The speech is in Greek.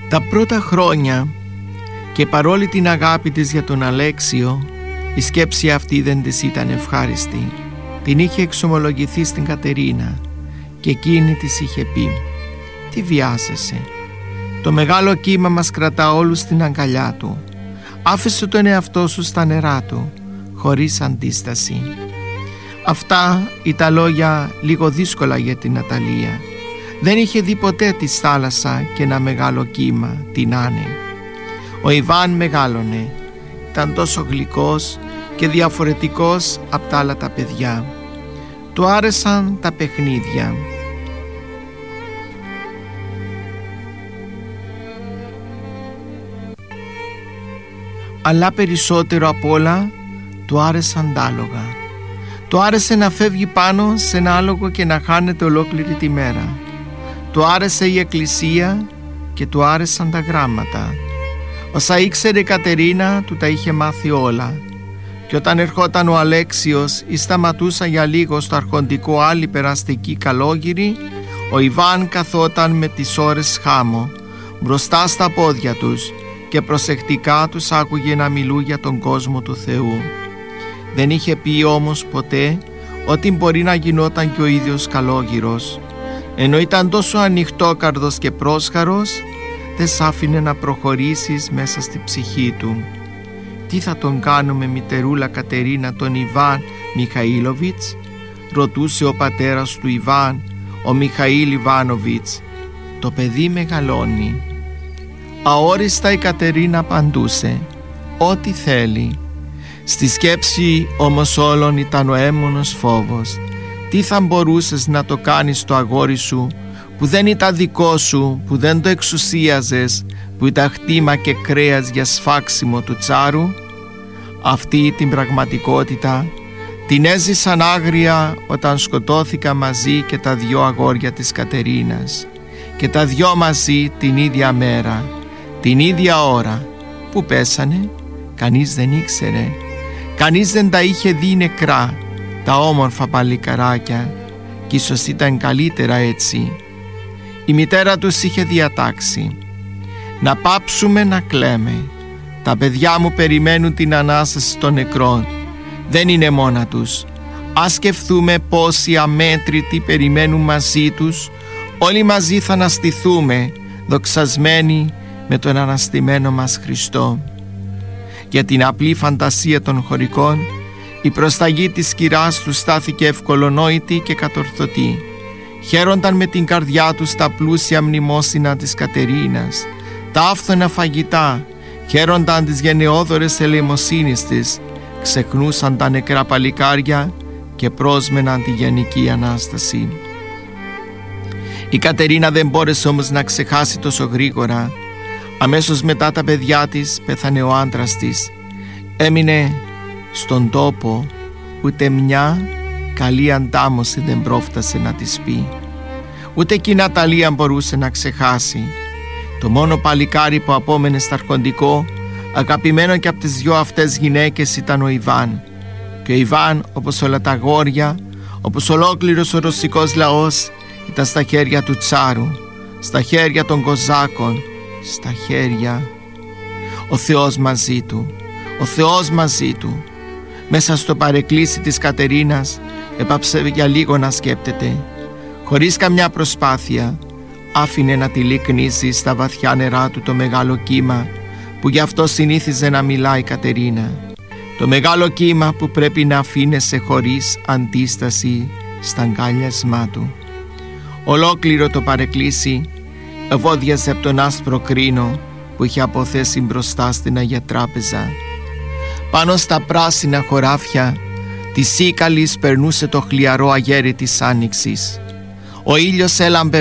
Τα πρώτα χρόνια, και παρόλη την αγάπη της για τον Αλέξιο, η σκέψη αυτή δεν της ήταν ευχάριστη. Την είχε εξομολογηθεί στην Κατερίνα και εκείνη της είχε πει: «Τι βιάζεσαι? Το μεγάλο κύμα μας κρατά όλους στην αγκαλιά του. Άφησε τον εαυτό σου στα νερά του, χωρίς αντίσταση». Αυτά ήταν λόγια λίγο δύσκολα για την Αταλία. Δεν είχε δει ποτέ τη θάλασσα και ένα μεγάλο κύμα, τι να είναι. Ο Ιβάν μεγάλωνε. Ήταν τόσο γλυκός και διαφορετικός από τα άλλα τα παιδιά. Του άρεσαν τα παιχνίδια. Αλλά περισσότερο απ' όλα του άρεσαν τα άλογα. Του άρεσε να φεύγει πάνω σε ένα άλογο και να χάνεται ολόκληρη τη μέρα. Του άρεσε η εκκλησία και του άρεσαν τα γράμματα. Όσα ήξερε η Κατερίνα του τα είχε μάθει όλα. Και όταν ερχόταν ο Αλέξιος ή σταματούσαν για λίγο στο αρχοντικό άλλη περαστική καλόγυρη, ο Ιβάν καθόταν με τις ώρες χάμω μπροστά στα πόδια τους και προσεκτικά τους άκουγε να μιλούν για τον κόσμο του Θεού. Δεν είχε πει όμως ποτέ ότι μπορεί να γινόταν και ο ίδιος καλόγυρος. Ενώ ήταν τόσο ανοιχτόκαρδος και πρόσχαρος, δεν σ' άφηνε να προχωρήσεις μέσα στη ψυχή του. «Τι θα τον κάνουμε, μητερούλα Κατερίνα, τον Ιβάν Μιχαήλοβιτς?» ρωτούσε ο πατέρας του Ιβάν, ο Μιχαήλ Ιβάνοβιτς. «Το παιδί μεγαλώνει». Αόριστα η Κατερίνα απαντούσε: «Ό,τι θέλει». Στη σκέψη όμως όλων ήταν ο έμμονος φόβος. Τι θα μπορούσες να το κάνεις στο αγόρι σου που δεν ήταν δικό σου, που δεν το εξουσίαζες, που ήταν χτήμα και κρέας για σφάξιμο του τσάρου? Αυτή την πραγματικότητα την έζησαν άγρια όταν σκοτώθηκαν μαζί και τα δυο αγόρια της Κατερίνας, και τα δυο μαζί την ίδια μέρα, την ίδια ώρα. Πού πέσανε? Κανείς δεν ήξερε. Κανείς δεν τα είχε δει νεκρά, τα όμορφα παλικαράκια, κι ίσως ήταν καλύτερα έτσι. Η μητέρα τους είχε διατάξει: «Να πάψουμε να κλαίμε. Τα παιδιά μου περιμένουν την Ανάσταση των νεκρών. Δεν είναι μόνα τους. Ας σκεφτούμε πόσοι αμέτρητοι περιμένουν μαζί τους. Όλοι μαζί θα αναστηθούμε, δοξασμένοι με τον αναστημένο μας Χριστό». Για την απλή φαντασία των χωρικών, η προσταγή της κυράς του στάθηκε ευκολονόητη και κατορθωτή. Χαίρονταν με την καρδιά τους τα πλούσια μνημόσυνα της Κατερίνας, τα άφθονα φαγητά, χαίρονταν τις γενναιόδωρες ελεημοσύνης της, ξεχνούσαν τα νεκρά παλικάρια και πρόσμεναν τη Γενική Ανάσταση. Η Κατερίνα δεν μπόρεσε όμως να ξεχάσει τόσο γρήγορα. Αμέσως μετά τα παιδιά της πέθανε ο άντρας της. Έμεινε στον τόπο, ούτε μια καλή αντάμωση δεν πρόφτασε να της πει. Ούτε και η Ναταλία μπορούσε να ξεχάσει. Το μόνο παλικάρι που απόμενε στα αρχοντικό, αγαπημένο και από τις δυο αυτές γυναίκες, ήταν ο Ιβάν. Και ο Ιβάν, όπως όλα τα αγόρια, όπως ολόκληρος ο ρωσικός λαός, ήταν στα χέρια του τσάρου, στα χέρια των κοζάκων, στα χέρια. Ο Θεός μαζί του, ο Θεός μαζί του. Μέσα στο παρεκκλήσι της Κατερίνας έπαψε για λίγο να σκέπτεται. Χωρίς καμιά προσπάθεια άφηνε να τυλικνήσει στα βαθιά νερά του το μεγάλο κύμα που γι' αυτό συνήθιζε να μιλάει η Κατερίνα. Το μεγάλο κύμα που πρέπει να αφήνεσαι χωρίς αντίσταση στα αγκάλιασμά του. Ολόκληρο το παρεκκλήσι ευώδιαζε από τον άσπρο κρίνο που είχε αποθέσει μπροστά στην Αγία Τράπεζα. Πάνω στα πράσινα χωράφια της Σίκαλης περνούσε το χλιαρό αγέρι της άνοιξης. Ο ήλιος έλαμπε